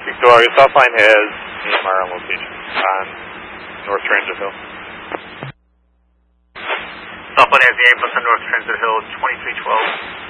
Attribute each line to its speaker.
Speaker 1: Victoria, Southline has AMR on location on North Transit Hill.
Speaker 2: Southline has the ambulance on North Transit Hill, 2312.